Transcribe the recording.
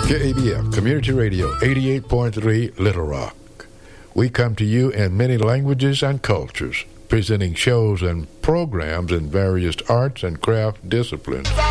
KABF Community Radio 88.3 Little Rock. We come to you in many languages and cultures, presenting shows and programs in various arts and craft disciplines.